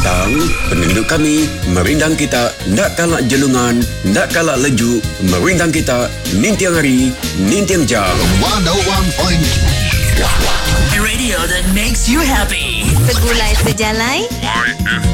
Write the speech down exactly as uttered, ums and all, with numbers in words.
datang, penunduk kami merindang kita nak kalak jelungan, nak kalak leju, merindang kita nintiang hari, nintiang jam. one oh one point three Radio that makes you happy. Segulai sejalai.